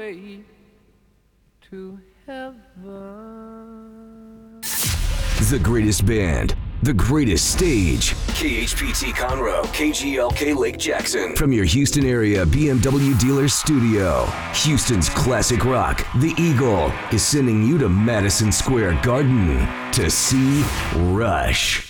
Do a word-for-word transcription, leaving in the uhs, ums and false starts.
way to heaven. The greatest band, the greatest stage. K H P T Conroe, K G L K Lake Jackson. From your Houston area B M W dealer studio, Houston's classic rock, The Eagle, is sending you to Madison Square Garden to see Rush.